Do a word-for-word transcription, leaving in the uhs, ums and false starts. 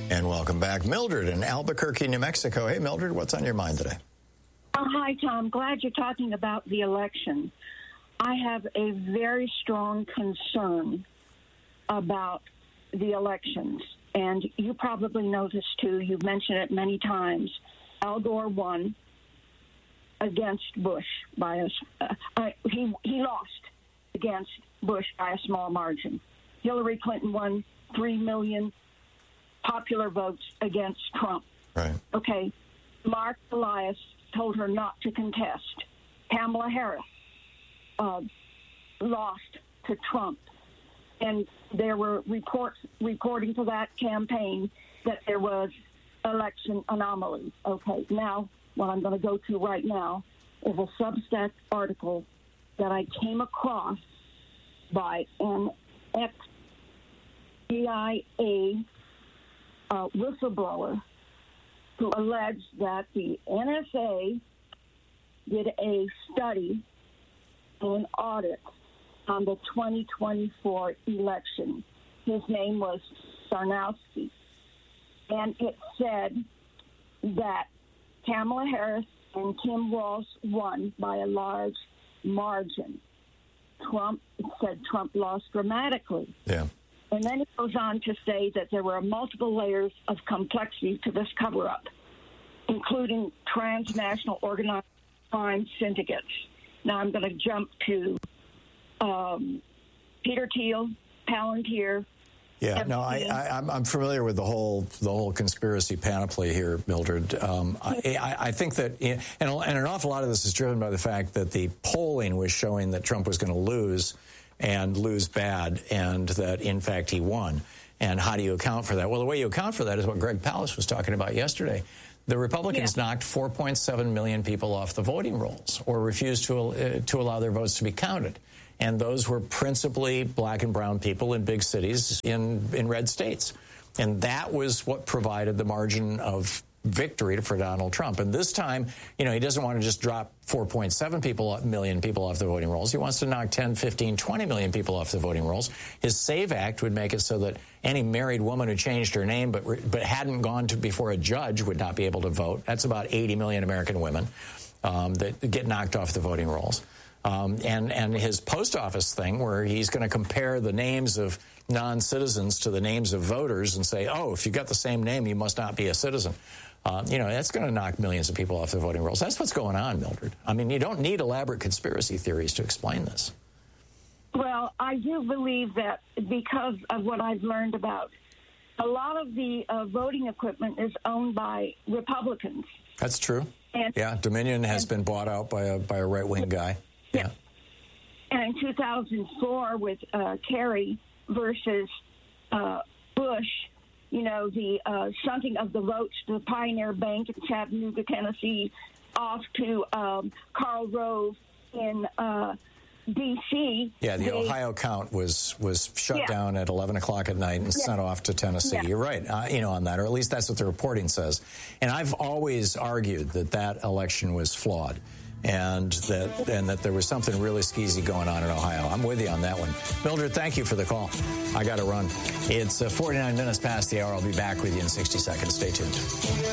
And welcome back, Mildred in Albuquerque, New Mexico. Hey, Mildred, what's on your mind today? Oh, hi, Tom. Glad you're talking about the election. I have a very strong concern about the elections, and you probably know this too. You've mentioned it many times. Al Gore won against Bush by a uh, uh, he he lost against Bush by a small margin. Hillary Clinton won three million popular votes against Trump. Right. Okay. Mark Elias told her not to contest. Kamala Harris uh, lost to Trump. And there were reports reporting to that campaign that there was election anomaly. Okay, now what I'm going to go to right now is a Substack article that I came across by an ex-C I A uh, whistleblower who alleged that the N S A did a study and an audit on the twenty twenty-four election. His name was Sarnowski. And it said that Kamala Harris and Tim Walz won by a large margin. Trump, it said Trump lost dramatically. Yeah. And then it goes on to say that there were multiple layers of complexity to this cover-up, including transnational organized crime syndicates. Now I'm going to jump to um, Peter Thiel, Palantir. Yeah, no, I, I, I'm, I'm familiar with the whole the whole conspiracy panoply here, Mildred. Um, I, I think that, and, and an awful lot of this is driven by the fact that the polling was showing that Trump was going to lose and lose bad, and that, in fact, he won. And how do you account for that? Well, the way you account for that is what Greg Palast was talking about yesterday. The Republicans yeah. knocked four point seven million people off the voting rolls or refused to, uh, to allow their votes to be counted. And those were principally black and brown people in big cities in, in red states. And that was what provided the margin of victory for Donald Trump. And this time, you know, he doesn't want to just drop four point seven people, million people off the voting rolls. He wants to knock ten, fifteen, twenty million people off the voting rolls. His SAVE Act would make it so that any married woman who changed her name but but hadn't gone to before a judge would not be able to vote. That's about eighty million American women um, that get knocked off the voting rolls. Um, and, and his post office thing, where he's going to compare the names of non-citizens to the names of voters and say, oh, if you've got the same name, you must not be a citizen. Uh, you know, that's going to knock millions of people off the voting rolls. That's what's going on, Mildred. I mean, you don't need elaborate conspiracy theories to explain this. Well, I do believe that because of what I've learned about a lot of the uh, voting equipment is owned by Republicans. That's true. And, yeah, Dominion has and, been bought out by a by a right-wing guy. Yeah. And in two thousand four with uh, Kerry versus uh, Bush, you know, the uh, shunting of the votes to the Pioneer Bank in Chattanooga, Tennessee, off to um, Karl Rove in uh, D C Yeah, the they, Ohio count was was shut yeah. down at eleven o'clock at night and yeah. sent off to Tennessee. Yeah. You're right, uh, you know, on that, or at least that's what the reporting says. And I've always argued that that election was flawed. And that and that there was something really skeezy going on in Ohio. I'm with you on that one. Mildred, thank you for the call. I got to run. It's uh, forty-nine minutes past the hour. I'll be back with you in sixty seconds. Stay tuned.